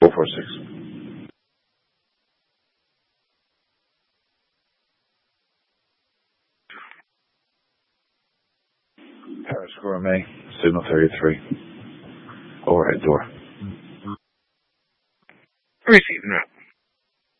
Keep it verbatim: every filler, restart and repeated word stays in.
four four six. Paris Gourmet, signal thirty-three. Overhead door. Receiving route.